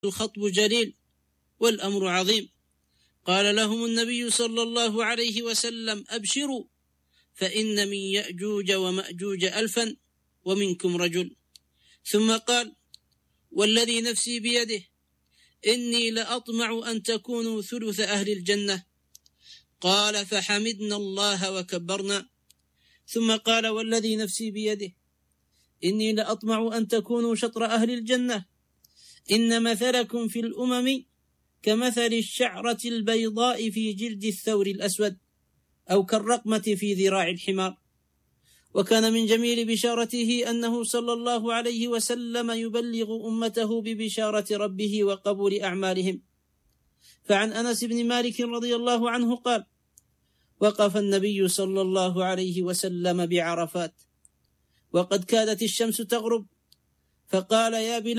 الخطب جليل والأمر عظيم. قال لهم النبي صلى الله عليه وسلم: أبشروا، فإن من يأجوج ومأجوج 1000 ومنكم رجل. ثم قال: والذي نفسي بيده إني لأطمع أن تكونوا ثلث أهل الجنة. قال: فحمدنا الله وكبرنا. ثم قال: والذي نفسي بيده إني لأطمع أن تكونوا شطر أهل الجنة. إن مثلكم في الأمم كمثل الشعرة البيضاء في جلد الثور الأسود، أو كالرقمة في ذراع الحمار. وكان من جميل بشارته أنه صلى الله عليه وسلم يبلغ أمته ببشارة ربه وقبول أعمالهم. فعن أنس بن مالك رضي الله عنه قال: وقف النبي صلى الله عليه وسلم بعرفات وقد كادت الشمس تغرب، فقال: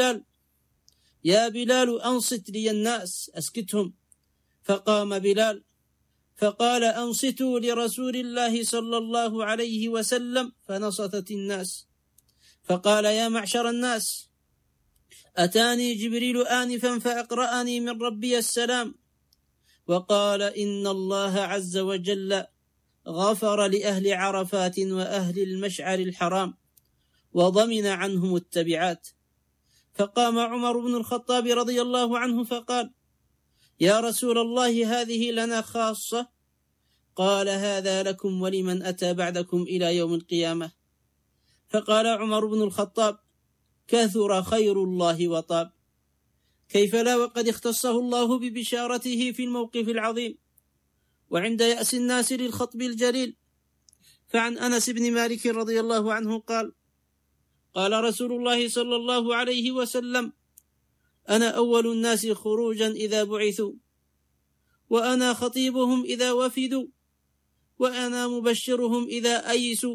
يا بلال أنصت لي الناس، أسكتهم. فقام بلال فقال: أنصتوا لرسول الله صلى الله عليه وسلم، فنصتت الناس. فقال: يا معشر الناس، أتاني جبريل آنفا فأقرأني من ربي السلام، وقال: إن الله عز وجل غفر لأهل عرفات وأهل المشعر الحرام وضمن عنهم التبعات. فقام عمر بن الخطاب رضي الله عنه فقال: يا رسول الله، هذه لنا خاصة. قال: هذا لكم ولمن أتى بعدكم إلى يوم القيامة. فقال عمر بن الخطاب: كثر خير الله وطاب. كيف لا وقد اختصه الله ببشارته في الموقف العظيم وعند يأس الناس للخطب الجليل. فعن أنس بن مالك رضي الله عنه قال: قال رسول الله صلى الله عليه وسلم: أنا أول الناس خروجا إذا بعثوا، وأنا خطيبهم إذا وفدوا، وأنا مبشرهم إذا أيسوا،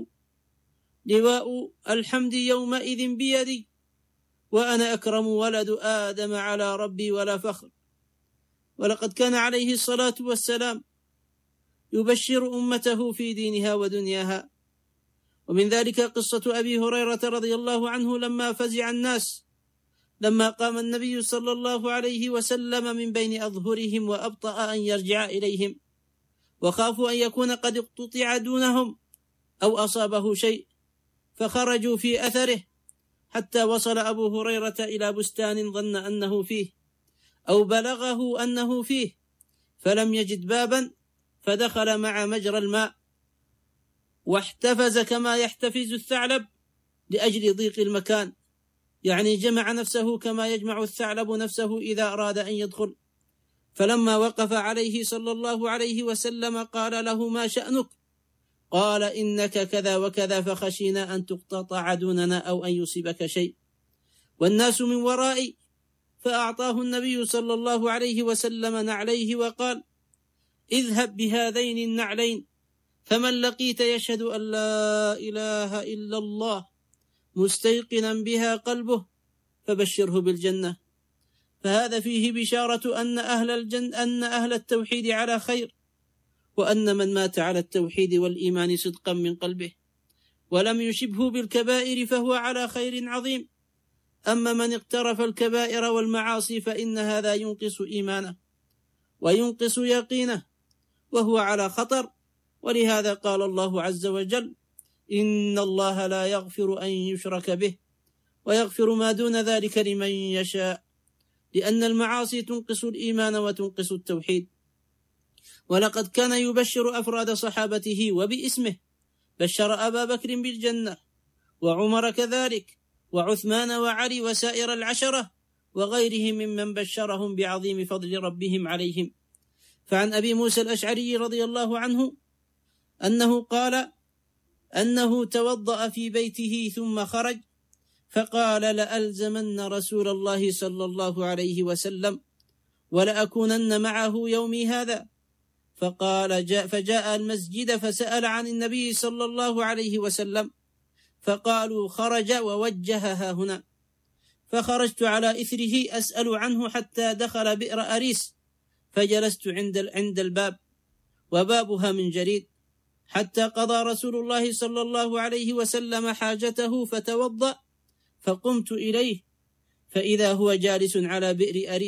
لواء الحمد يومئذ بيدي، وأنا أكرم ولد آدم على ربي ولا فخر. ولقد كان عليه الصلاة والسلام يبشر أمته في دينها ودنياها. ومن ذلك قصة أبي هريرة رضي الله عنه لما فزع الناس لما قام النبي صلى الله عليه وسلم من بين أظهرهم وأبطأ أن يرجع إليهم، وخافوا أن يكون قد اقتطع دونهم أو أصابه شيء، فخرجوا في أثره حتى وصل أبو هريرة إلى بستان ظن أنه فيه أو بلغه أنه فيه، فلم يجد بابا، فدخل مع مجرى الماء واحتفز كما يحتفز الثعلب لأجل ضيق المكان، يعني جمع نفسه كما يجمع الثعلب نفسه إذا أراد أن يدخل. فلما وقف عليه صلى الله عليه وسلم قال له: ما شأنك؟ قال: إنك كذا وكذا، فخشينا أن تقتطع دوننا أو أن يصيبك شيء والناس من ورائي. فأعطاه النبي صلى الله عليه وسلم نعليه وقال: اذهب بهذين النعلين، فمن لقيت يشهد أن لا إله إلا الله مستيقنا بها قلبه فبشره بالجنة. فهذا فيه بشارة أن أهل التوحيد على خير، وأن من مات على التوحيد والإيمان صدقا من قلبه ولم يشبه بالكبائر فهو على خير عظيم. أما من اقترف الكبائر والمعاصي فإن هذا ينقص إيمانه وينقص يقينه وهو على خطر. ولهذا قال الله عز وجل: إن الله لا يغفر أن يشرك به ويغفر ما دون ذلك لمن يشاء، لأن المعاصي تنقص الإيمان وتنقص التوحيد. ولقد كان يبشر أفراد صحابته وباسمه، بشر أبا بكر بالجنة، وعمر كذلك، وعثمان وعلي وسائر العشرة وغيرهم ممن بشرهم بعظيم فضل ربهم عليهم. فعن أبي موسى الأشعري رضي الله عنه أنه قال أنه توضأ في بيته ثم خرج فقال: لألزمن رسول الله صلى الله عليه وسلم ولأكونن معه يومي هذا. فجاء المسجد فسأل عن النبي صلى الله عليه وسلم، فقالوا: خرج ووجهها هنا. فخرجت على إثره أسأل عنه حتى دخل بئر أريس، فجلست عند الباب، وبابها من جريد، حتى قضى رسول الله صلى الله عليه وسلم حاجته فتوضأ، فقمت إليه فإذا هو جالس على بئر أريس